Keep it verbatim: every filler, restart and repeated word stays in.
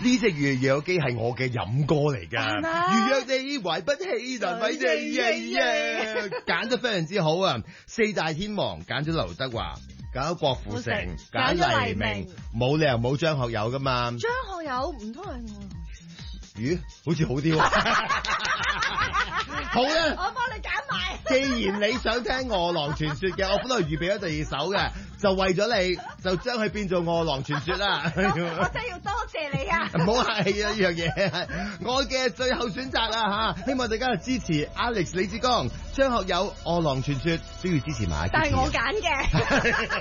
呢隻如若有機係我嘅飲歌嚟㗎，如若你懷不起難為你呀，揀得非常之好啊！四大天王揀咗劉德華，揀咗郭富城，揀咗黎明，冇理由冇張學友㗎嘛？ 張學友唔通係我？ 咦，好似好啲喎！好啦， 我幫你揀埋。 既然你想聽《餓狼傳說》嘅，我本來預備咗第二首嘅，就為咗你，就將佢變做《餓狼傳說》啦。 我真係要多謝你啊！ 唔好客氣啊，呢樣嘢，我嘅最後選擇啦嚇，希望大家支持 Alex 李志剛、張學友《餓狼傳說》，都要支持埋。 但係我揀嘅。